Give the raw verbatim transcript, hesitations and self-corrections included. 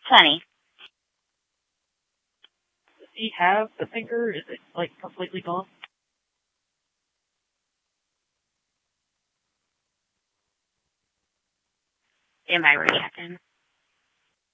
Sunny. Does he have the finger? Is it, like, completely gone? Am I ready, Captain?